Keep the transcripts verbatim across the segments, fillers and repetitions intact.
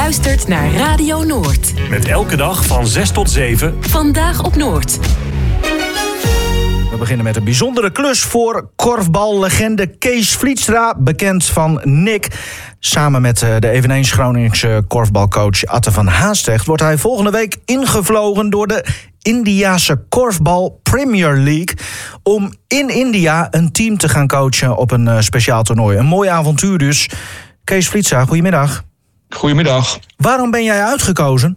luistert naar Radio Noord. Met elke dag van zes tot zeven. Vandaag op Noord. We beginnen met een bijzondere klus voor korfballegende Kees Vlietstra, bekend van Nick. Samen met de eveneens Groningse korfbalcoach Atte van Haastrecht wordt hij volgende week ingevlogen door de Indiase Korfbal Premier League om in India een team te gaan coachen op een speciaal toernooi. Een mooi avontuur dus. Kees Vlietstra, goedemiddag. Goedemiddag. Waarom ben jij uitgekozen?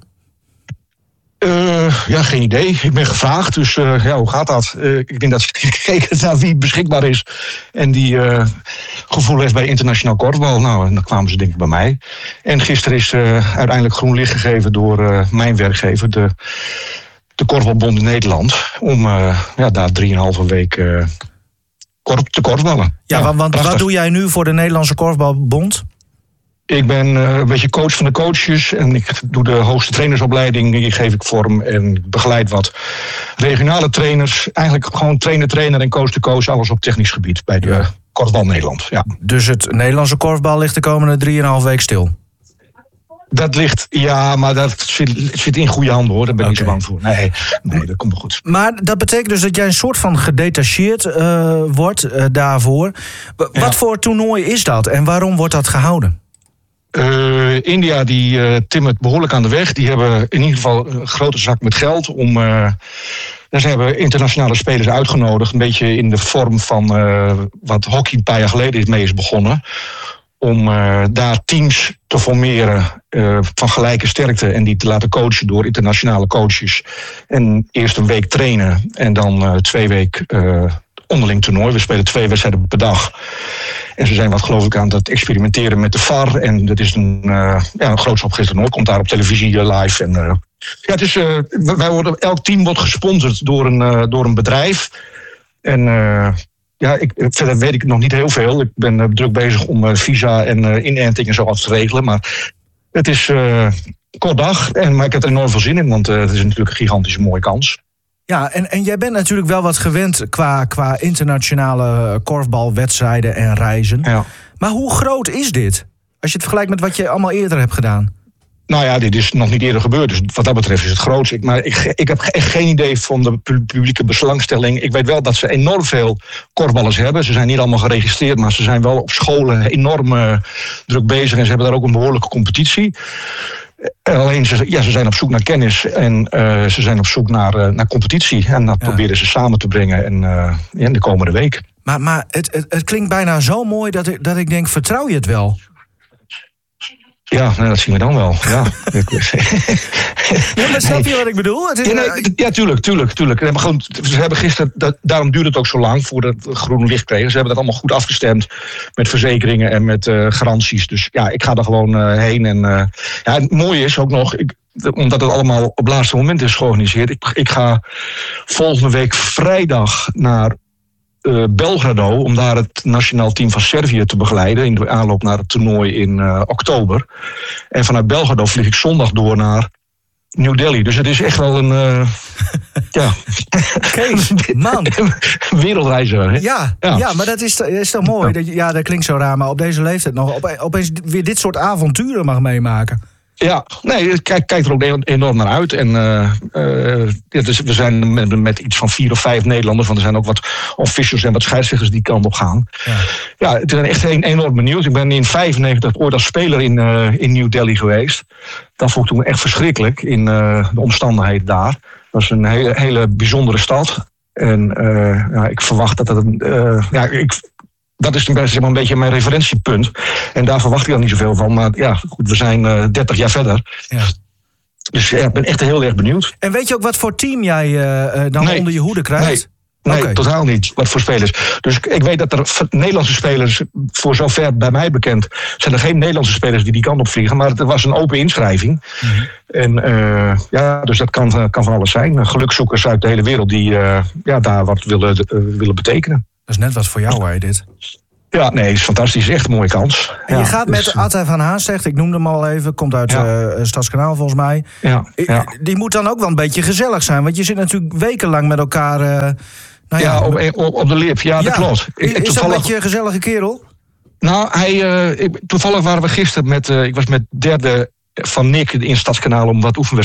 Uh, ja, geen idee. Ik ben gevraagd, dus uh, ja, hoe gaat dat? Uh, ik denk dat ze gekeken naar wie beschikbaar is en die uh, gevoel heeft bij internationaal korfbal. Nou, en dan kwamen ze denk ik bij mij. En gisteren is uh, uiteindelijk groen licht gegeven door uh, mijn werkgever, de, de Korfbalbond in Nederland, om uh, ja, daar drieënhalve week uh, korf, te korfballen. Ja, ja want wat doe jij nu voor de Nederlandse Korfbalbond? Ik ben uh, een beetje coach van de coaches en ik doe de hoogste trainersopleiding, die geef ik vorm en ik begeleid wat regionale trainers. Eigenlijk gewoon trainer, trainer en coach to coach, alles op technisch gebied bij de ja. Korfbal Nederland. Ja. Dus het Nederlandse korfbal ligt de komende drieënhalve week stil? Dat ligt, ja, maar dat zit, zit in goede handen hoor, daar ben ik okay. niet zo bang voor. Nee, nee, dat komt wel goed. Maar dat betekent dus dat jij een soort van gedetacheerd uh, wordt uh, daarvoor. W- ja. Wat voor toernooi is dat en waarom wordt dat gehouden? Uh, India die uh, timmert behoorlijk aan de weg. Die hebben in ieder geval een grote zak met geld om. Uh, ze hebben internationale spelers uitgenodigd, een beetje in de vorm van uh, wat hockey een paar jaar geleden mee is begonnen. Om uh, daar teams te formeren uh, van gelijke sterkte en die te laten coachen door internationale coaches. En eerst een week trainen en dan uh, twee weken uh, onderling toernooi. We spelen twee wedstrijden per dag. En ze zijn wat geloof ik aan het experimenteren met de V A R. En dat is een, uh, ja, een groots opgericht toernooi. Komt daar op televisie uh, live. En, uh, ja, het is, uh, wij worden, elk team wordt gesponsord door een, uh, door een bedrijf. En uh, ja, ik, verder weet ik nog niet heel veel. Ik ben uh, druk bezig om uh, visa en uh, inenting en zo wat te regelen. Maar het is uh, kort dag. En, maar ik heb er enorm veel zin in. Want uh, het is natuurlijk een gigantische mooie kans. Ja, en, en jij bent natuurlijk wel wat gewend qua, qua internationale korfbalwedstrijden en reizen. Ja. Maar hoe groot is dit? Als je het vergelijkt met wat je allemaal eerder hebt gedaan. Nou ja, dit is nog niet eerder gebeurd. Dus wat dat betreft is het groot. Ik, maar ik, ik heb echt geen idee van de publieke belangstelling. Ik weet wel dat ze enorm veel korfballers hebben. Ze zijn niet allemaal geregistreerd, maar ze zijn wel op scholen enorm uh, druk bezig. En ze hebben daar ook een behoorlijke competitie. Alleen, ze, ja, ze zijn op zoek naar kennis en uh, ze zijn op zoek naar, uh, naar competitie. En dat ja. proberen ze samen te brengen en, uh, in de komende week. Maar, maar het, het, het klinkt bijna zo mooi dat ik, dat ik denk, vertrouw je het wel? Ja, nou, dat zien we dan wel. Ja, ja maar snap je wat ik bedoel? Het is ja, nee, ja, tuurlijk, tuurlijk, tuurlijk. We hebben, gewoon, ze hebben gisteren, dat, daarom duurde het ook zo lang voordat we groen licht kregen. Ze hebben dat allemaal goed afgestemd met verzekeringen en met uh, garanties. Dus ja, ik ga er gewoon uh, heen. En uh, ja, het mooie is ook nog, ik, omdat het allemaal op het laatste moment is georganiseerd. Ik, ik ga volgende week vrijdag naar Uh, Belgrado, om daar het nationaal team van Servië te begeleiden in de aanloop naar het toernooi in uh, oktober. En vanuit Belgrado vlieg ik zondag door naar New Delhi. Dus het is echt wel een uh, ja. Kees, man. wereldreiziger. Hè? Ja, ja. ja, maar dat is, is toch mooi. Dat, ja, dat klinkt zo raar, maar op deze leeftijd nog op, opeens weer dit soort avonturen mag meemaken. Ja, nee, kijk, kijk er ook enorm naar uit. En uh, uh, ja, dus we zijn met, met iets van vier of vijf Nederlanders, want er zijn ook wat officials en wat scheidsrechters die kant op gaan. Ja, ja het is echt een, enorm benieuwd. Ik ben in vijfennegentig ooit als speler in, uh, in New Delhi geweest. Dat vond ik toen echt verschrikkelijk in uh, de omstandigheden daar. Het was een hele, hele bijzondere stad. En uh, ja, ik verwacht dat het... Uh, ja, ik, Dat is zeg maar een beetje mijn referentiepunt. En daar verwacht ik dan niet zoveel van. Maar ja, goed, we zijn uh, dertig jaar verder. Ja. Dus ja, ik ben echt heel erg benieuwd. En weet je ook wat voor team jij uh, dan nee, onder je hoede krijgt? Nee. Nee, okay. Totaal niet. Wat voor spelers. Dus ik weet dat er Nederlandse spelers, voor zover bij mij bekend, zijn er geen Nederlandse spelers die die kant op vliegen. Maar het was een open inschrijving. Mm-hmm. En uh, ja, dus dat kan, kan van alles zijn. Gelukzoekers uit de hele wereld die uh, ja, daar wat willen, uh, willen betekenen. Dat is net wat voor jou, hè, dit? Ja, nee, het is fantastisch. Echt een mooie kans. En ja, je gaat met dus, Atte van Haastrecht, ik noemde hem al even, komt uit ja. uh, Stadskanaal volgens mij. Ja, ja. Die moet dan ook wel een beetje gezellig zijn, want je zit natuurlijk wekenlang met elkaar... Uh, nou ja, ja op, op, op de lip. Ja, ja. dat klopt. Is, is dat een beetje een gezellige kerel? Nou, hij, uh, ik, toevallig waren we gisteren met... Uh, ik was met derde van Nick in het Stadskanaal om wat oefenwedstrijden